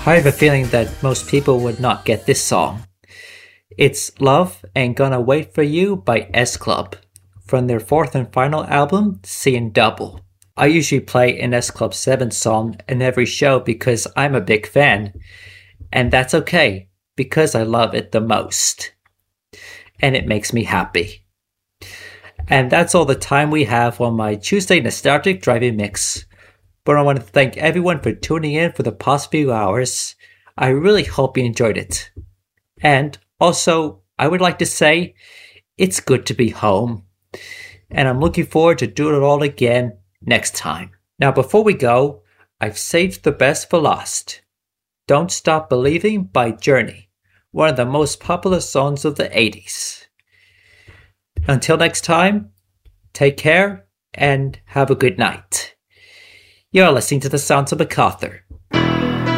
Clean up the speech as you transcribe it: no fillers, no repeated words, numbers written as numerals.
I have a feeling that most people would not get this song. It's Love Ain't Gonna Wait For You by S Club, from their fourth and final album, Seeing Double. I usually play an S Club 7 song in every show because I'm a big fan, and that's okay, because I love it the most. And it makes me happy. And that's all the time we have on my Tuesday Nostalgic Driving Mix. But I want to thank everyone for tuning in for the past few hours. I really hope you enjoyed it. And also, I would like to say, it's good to be home. And I'm looking forward to doing it all again next time. Now, before we go, I've saved the best for last. Don't Stop Believing by Journey, one of the most popular songs of the 80s. Until next time, take care and have a good night. You're listening to the Sounds of MacArthur.